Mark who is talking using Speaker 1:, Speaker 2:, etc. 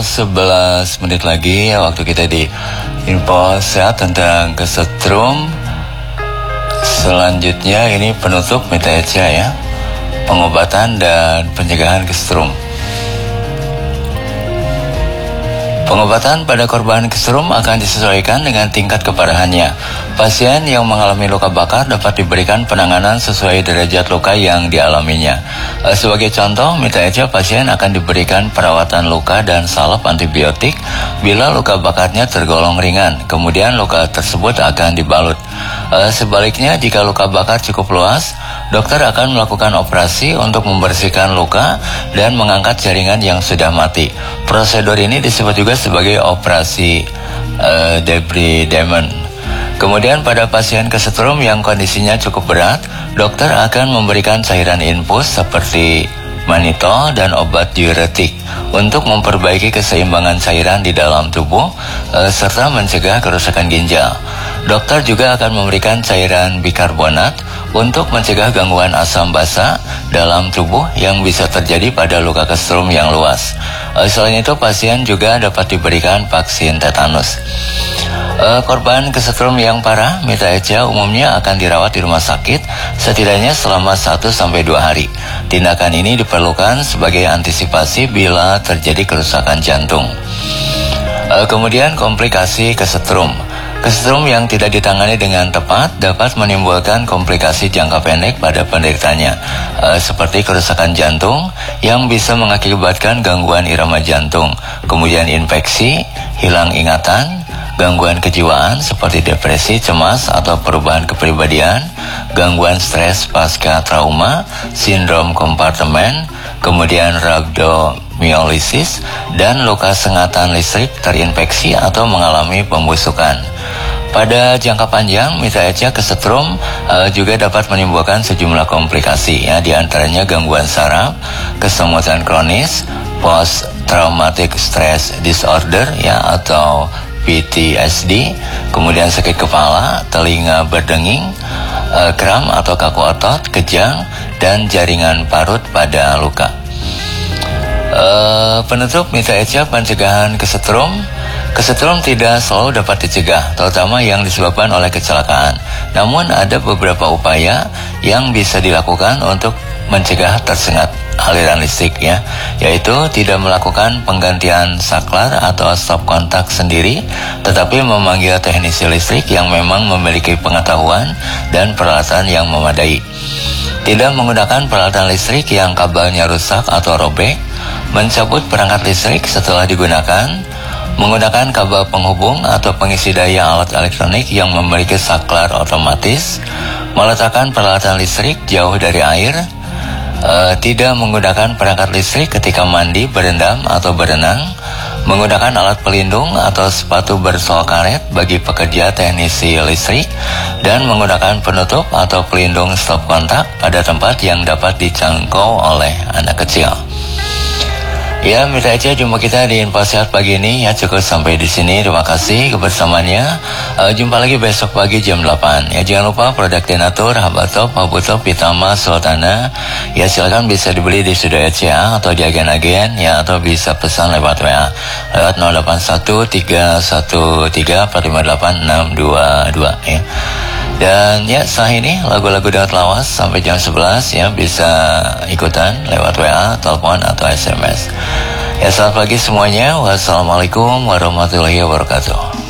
Speaker 1: 11 menit lagi ya waktu kita di info sehat tentang kesetrum. Selanjutnya ini penutup Mita Echa ya, pengobatan dan pencegahan kesetrum. Pengobatan pada korban kesetrum akan disesuaikan dengan tingkat keparahannya. Pasien yang mengalami luka bakar dapat diberikan penanganan sesuai derajat luka yang dialaminya. Sebagai contoh, Mita Echa pasien akan diberikan perawatan luka dan salep antibiotik bila luka bakarnya tergolong ringan. Kemudian luka tersebut akan dibalut. Sebaliknya, jika luka bakar cukup luas, dokter akan melakukan operasi untuk membersihkan luka dan mengangkat jaringan yang sudah mati. Prosedur ini disebut juga sebagai operasi debridement. Kemudian pada pasien kesetrum yang kondisinya cukup berat, dokter akan memberikan cairan infus seperti manitol dan obat diuretik untuk memperbaiki keseimbangan cairan di dalam tubuh serta mencegah kerusakan ginjal. Dokter juga akan memberikan cairan bikarbonat untuk mencegah gangguan asam basa dalam tubuh yang bisa terjadi pada luka kesetrum yang luas. Selain itu, pasien juga dapat diberikan vaksin tetanus. Korban kesetrum yang parah, Mita Echa umumnya akan dirawat di rumah sakit setidaknya selama 1-2 hari. Tindakan ini diperlukan sebagai antisipasi bila terjadi kerusakan jantung. Kemudian komplikasi kesetrum. Kesetrum yang tidak ditangani dengan tepat dapat menimbulkan komplikasi jangka pendek pada penderitanya, seperti kerusakan jantung yang bisa mengakibatkan gangguan irama jantung, kemudian infeksi, hilang ingatan, gangguan kejiwaan seperti depresi, cemas atau perubahan kepribadian, gangguan stres pasca trauma, sindrom kompartemen, kemudian rhabdomyolysis, dan luka sengatan listrik terinfeksi atau mengalami pembusukan. Pada jangka panjang, Mita Echa kesetrum juga dapat menimbulkan sejumlah komplikasi ya, diantaranya gangguan saraf, kesemutan kronis, post traumatic stress disorder ya atau PTSD, kemudian sakit kepala, telinga berdenging, kram atau kaku otot, kejang, dan jaringan parut pada luka. Penutup Mita Echa pencegahan kesetrum. Kesetrum tidak selalu dapat dicegah, terutama yang disebabkan oleh kecelakaan. Namun ada beberapa upaya yang bisa dilakukan untuk mencegah tersengat aliran listrik ya, yaitu tidak melakukan penggantian saklar atau stop kontak sendiri, tetapi memanggil teknisi listrik yang memang memiliki pengetahuan dan peralatan yang memadai. Tidak menggunakan peralatan listrik yang kabelnya rusak atau robek, mencabut perangkat listrik setelah digunakan, menggunakan kabel penghubung atau pengisi daya alat elektronik yang memiliki saklar otomatis, meletakkan peralatan listrik jauh dari air, tidak menggunakan perangkat listrik ketika mandi, berendam, atau berenang, menggunakan alat pelindung atau sepatu bersol karet bagi pekerja teknisi listrik, dan menggunakan penutup atau pelindung stop kontak pada tempat yang dapat dijangkau oleh anak kecil. Ya, Mita Echa, jumpa kita di info sehat pagi ini ya, cukup sampai di sini. Terima kasih kebersamaannya. Jumpa lagi besok pagi jam 8. Ya, jangan lupa produk Denatur, Habatop, Habutop, Pitama, Sultana. Ya, silakan bisa dibeli di Studio Echa atau di agen-agen ya, atau bisa pesan lewat WA lewat 081313458622 ya. Dan ya, setelah ini lagu-lagu dawet lawas sampai jam 11 ya, bisa ikutan lewat WA, telepon atau SMS. Ya, selamat pagi semuanya. Wassalamualaikum warahmatullahi wabarakatuh.